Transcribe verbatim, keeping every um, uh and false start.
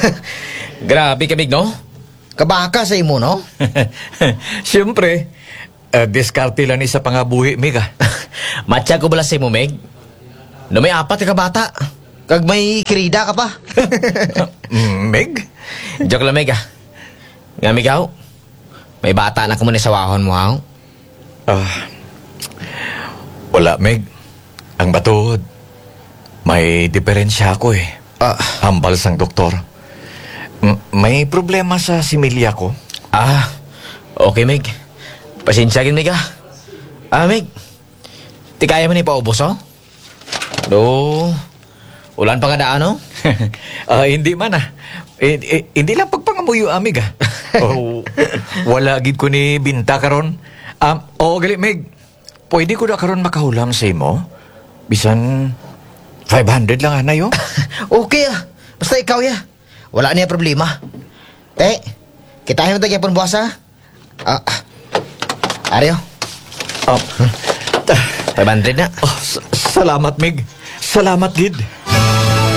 Grabe ka, Mig, no? Kabaka sa imo, no? Siyempre, uh, diskarte lang ni sa pangabuhi, Mig, ah. Matya ko bala sa imo, Meg. No may apat ka bata. Kag may kirida ka pa. Mm, Meg? Joke lang, Meg, ah. Nga, Meg, aw. May bata na ko muna sa wahon mo, aw. Ah, wala, Meg. Ang batod. May diferensya ako eh. Ah, Hambal sang doktor. M- may problema sa similya ko. Ah, okay, Meg. Pasensya gin, Meg, ah. Ah, Meg. Ti kaya man ipaubos, oh? No. Ulan pa nga daan, no? Ah, hindi man ah. Eh, eh, hindi lang pagpangamuyo, amig ah. Oh, wala gid ko ni binta karon. Um, oo, gali, Meg. Pwede ko na karon makahulam sa imo? Bisan five hundred lang anay, oh. okay ah. Basta ikaw ya. Wala niya problema. Te, kitahin mo tayo pun buwas ha. Ah, ah. Aryo. Um, five hundred na. oh, s- salamat, Meg. Salamat, gid.